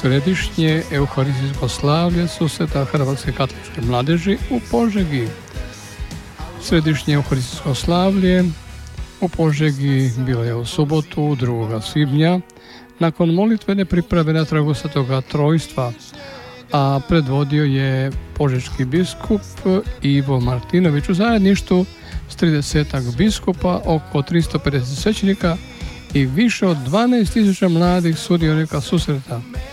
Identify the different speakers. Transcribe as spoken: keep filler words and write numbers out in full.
Speaker 1: Središnje euharistijsko slavlje susreta Hrvatske katoličke mladeži u Požegi. Središnje euharistijsko slavlje u Požegi bilo je u subotu drugoga svibnja nakon molitvene priprave na tragu Svetoga Trojstva, a predvodio je požeški biskup Ivo Martinović u zajedništvu s tridesetak biskupa, oko tristo pedeset svećenika i više od dvanaest tisuća mladih sudionika susreta.